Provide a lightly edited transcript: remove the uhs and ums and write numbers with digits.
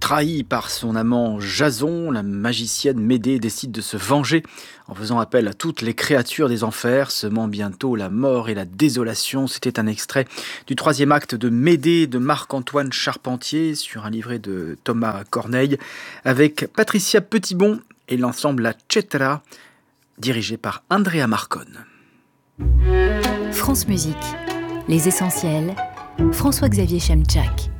Trahie par son amant Jason, la magicienne Médée décide de se venger en faisant appel à toutes les créatures des enfers, semant bientôt la mort et la désolation. C'était un extrait du 3e acte de Médée de Marc-Antoine Charpentier sur un livret de Thomas Corneille avec Patricia Petitbon et l'ensemble La Cetera dirigé par Andrea Marcone. France Musique, les essentiels, François-Xavier Chemtchak.